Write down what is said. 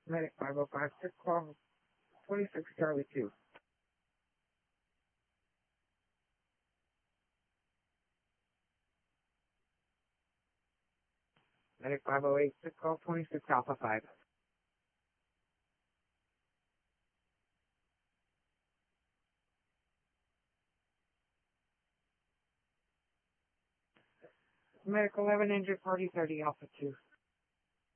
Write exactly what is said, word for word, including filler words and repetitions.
Medic five oh five, six call twenty-six Charlie two. Medic five oh eight, six call twenty-six Alpha five. Medic eleven injured party thirty Alpha two.